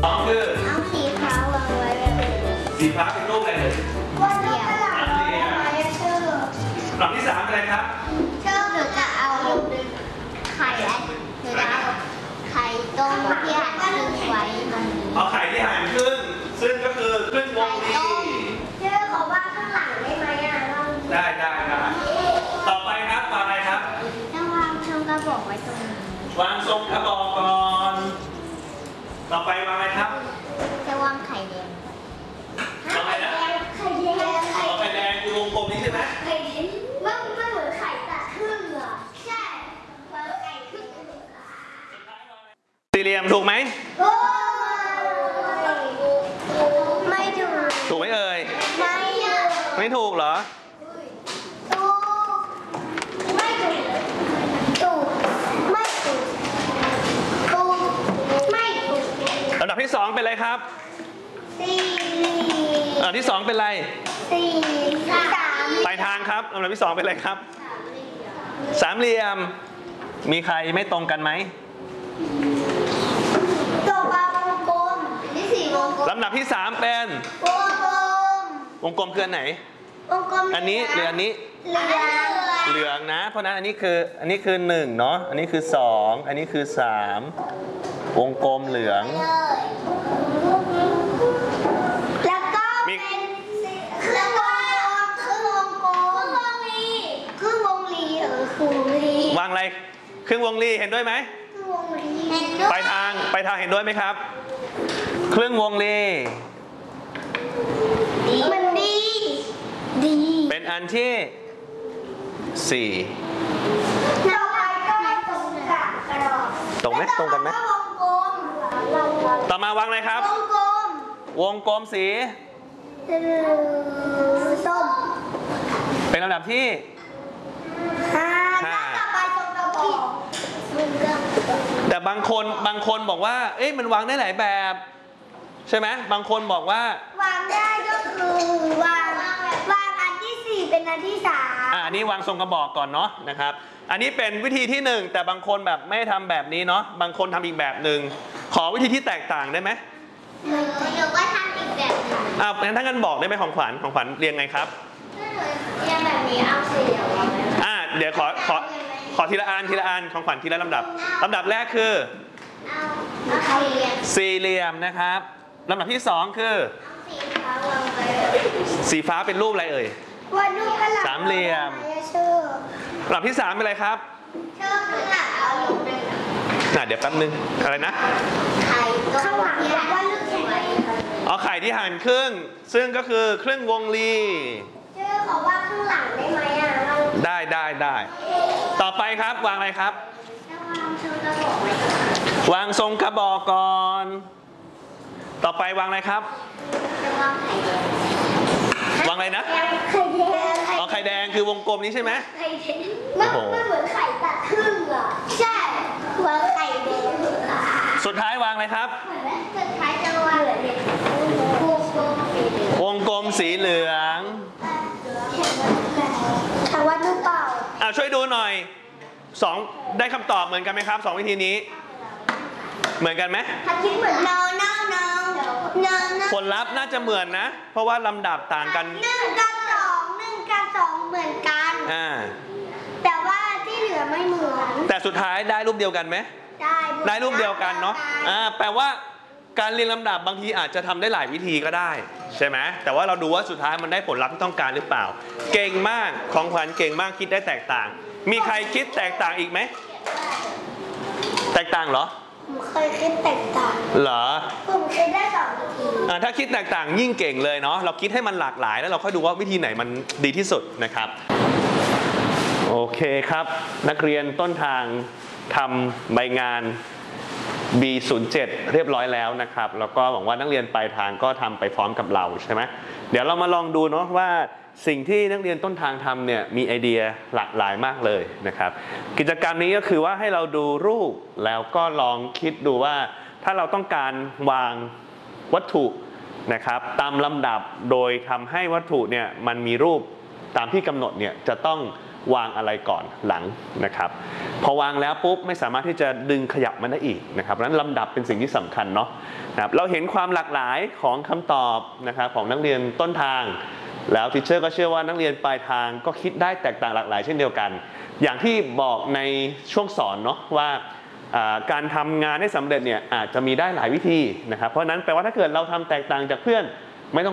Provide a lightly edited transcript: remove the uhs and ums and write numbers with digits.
2คือเอาสีฟ้าวางไว้แบบนี้สีฟ้าเป็นรูปอะไรเลยวันนี้กระดาษไม้เชื่อลำที่3เป็นอะไรครับเชื่อหนูจะเอาไข่และหนูจะเอาไข่ต้มที่หั่นครึ่งไว้ตรงนี้เอาไข่ที่หั่นครึ่งซึ่งก็คือครึ่งวงรีเชื่อขอว่าข้างหลังได้ไหมได้ต่อไปครับวางอะไรครับจะวางทรงกระบอกไว้ตรงนี้วางทรงกระบอกก่อนต่อไปวางอะไรครับจะวางไข่แดงวางอะไรนะไข่แดงไข่แดงคือวงกลมนี้ใช่ไหมไข่แดงมันเหมือนไข่ตัดครึ่งอ่ะใช่วางไข่ครึ่งสี่เหลี่ยมถูกไหมไม่ถูกถูกไหมเอ่ยไม่ถูกเหรอลำดับที่2เป็นอะไรครับลำดับที่2เป็นอะไรปลายทางครับลำดับที่2เป็นอะไรครับสามเหลี่ยมมีใครไม่ตรงกันไหมลำดับที่3เป็นวงกลมคืออันไหนอันนี้หรืออันนี้เหลืองนะเพราะนั้นอันนี้คือ1เนาะอันนี้คือ2อันนี้คือ3วงกลมเหลืองแล้วก็เป็นครึ่งวงกลมครึ่งวงรีวางอะไรครึ่งวงรีเห็นด้วยไหมปลายทางเห็นด้วยไหมครับครึ่งวงรีมันดีเป็นอันที่4ตรงไหมตรงกันไหมต่อมาวางอะไรครับวงกลมสีส้มเป็นลำดับที่5แต่บางคนบอกว่าเอ๊ะมันวางได้หลายแบบใช่ไหมบางคนบอกว่าวางได้ก็คือวางอันที่4เป็นอันที่3 อันนี้วางทรงกระบอกก่อนเนาะนะครับอันนี้เป็นวิธีที่1แต่บางคนแบบไม่ทำแบบนี้เนาะบางคนทำอีกแบบหนึ่งขอวิธีที่แตกต่างได้ไหมหนูก็ทำอีกแบบนึงงั้นถ้างั้นบอกได้ไหมของขวัญเรียงไงครับเรียงแบบนี้เอาสี่เหลี่ยมเดี๋ยวขอทีละอันของขวัญทีละลำดับแรกคือสี่เหลี่ยมนะครับลำดับที่2คือสีฟ้าเป็นรูปอะไรเอ่ยสามเหลี่ยมลำดับที่3เป็นอะไรครับเดี๋ยวแป๊บนึงอะไรนะข้างหลังว่าลูกแข็งไข่ที่หั่นครึ่งซึ่งก็คือครึ่งวงรีขอว่าข้างหลังได้ไหมได้ต่อไปครับวางอะไรครับวางทรงกระบอกก่อนต่อไปวางอะไรครับวางอะไรนะไข่แดงคือวงกลมนี้ใช่ไหมไข่แดงมันเหมือนไข่ตัดครึ่งอ่ะใช่วางไข่แดงสุดท้ายวางอะไรครับสุดท้ายจะวางวงกลมสีเหลืองแต่ว่าดูเปล่าช่วยดูหน่อย2ได้คำตอบเหมือนกันไหมครับ2วิธีนี้เหมือนกันไหมคิดเหมือน no ผลลัพธ์น่าจะเหมือนนะเพราะว่าลำดับต่างกัน 1 กับ 2เหมือนกันแต่ว่าที่เหลือไม่เหมือนแต่สุดท้ายได้รูปเดียวกันไหมได้รูปเดียวกันเนาะแปลว่าการเรียงลำดับบางทีอาจจะทำได้หลายวิธีก็ได้ใช่ไหมแต่ว่าเราดูว่าสุดท้ายมันได้ผลลัพธ์ที่ต้องการหรือเปล่าเก่งมากของขวัญเก่งมากคิดได้แตกต่างมีใครคิดแตกต่างอีกไหมแตกต่างเหรอเคยคิดแตกต่างเหรอผมคิดได้2 วิธีถ้าคิดแตกต่างยิ่งเก่งเลยเนาะเราคิดให้มันหลากหลายแล้วเราค่อยดูว่าวิธีไหนมันดีที่สุดนะครับโอเคครับนักเรียนต้นทางทำใบงาน B07 เรียบร้อยแล้วนะครับแล้วก็หวังว่านักเรียนปลายทางก็ทำไปพร้อมกับเราใช่ไหมเดี๋ยวเรามาลองดูเนาะว่าสิ่งที่นักเรียนต้นทางทำเนี่ยมีไอเดียหลากหลายมากเลยนะครับกิจกรรมนี้ก็คือว่าให้เราดูรูปแล้วก็ลองคิดดูว่าถ้าเราต้องการวางวัตถุนะครับตามลำดับโดยทำให้วัตถุเนี่ยมันมีรูปตามที่กำหนดเนี่ยจะต้องวางอะไรก่อนหลังนะครับพอวางแล้วปุ๊บไม่สามารถที่จะดึงขยับมันได้อีกนะครับเพราะฉะนั้นลำดับเป็นสิ่งที่สำคัญเนาะนะครับเราเห็นความหลากหลายของคำตอบนะครับของนักเรียนต้นทางแล้วทีเชอร์ก็เชื่อว่านักเรียนปลายทางก็คิดได้แตกต่างหลากหลายเช่นเดียวกันอย่างที่บอกในช่วงสอนเนาะว่าการทำงานให้สำเร็จเนี่ยอาจจะมีได้หลายวิธีนะครับเพราะนั้นแปลว่าถ้าเกิดเราทำแตกต่างจากเพื่อน